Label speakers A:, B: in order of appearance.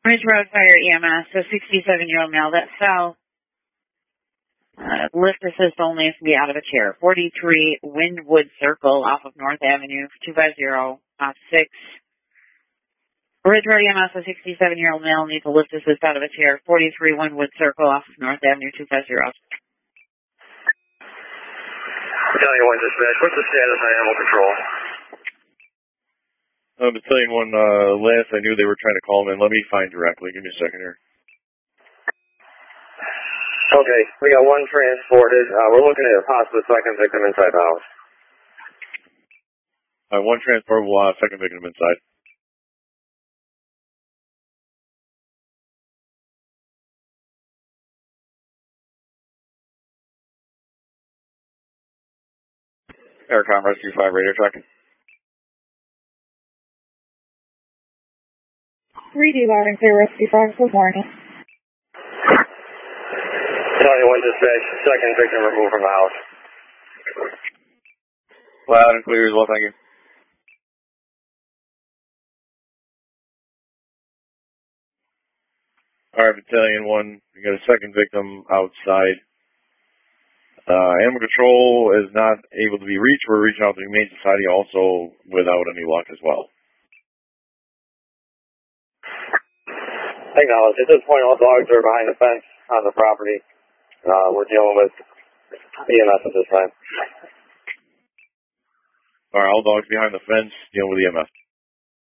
A: Ridge Road Fire EMS, a 67-year-old male that fell. Lift assist only if be out of a chair. 43 Windwood Circle off of North Avenue, 250 off 6. Ridge Road EMS, a 67-year-old male needs a lift assist out of a chair. 43 Windwood Circle off of North Avenue, 250 off 6.
B: Battalion 1 dispatch, what's the status on animal control?
C: Battalion 1, last I knew they were trying to call him in. Let me find directly. Give me a second here.
B: Okay, we got one transported. We're looking at a possible second victim inside the house.
C: One transportable, second victim inside. Aircom Rescue 5 radio track.
D: 3D loud and clear Rescue 5, good morning.
B: Battalion 1 dispatch, second victim removed from the house.
C: Loud and clear as well, thank you. Alright, Battalion 1, we got a second victim outside. Animal control is not able to be reached. We're reaching out to the Humane Society also without any luck as well.
B: Acknowledge. At this point, all dogs are behind the fence on the property. We're dealing with EMS at this time.
C: Alright, all dogs behind the fence, dealing with EMS.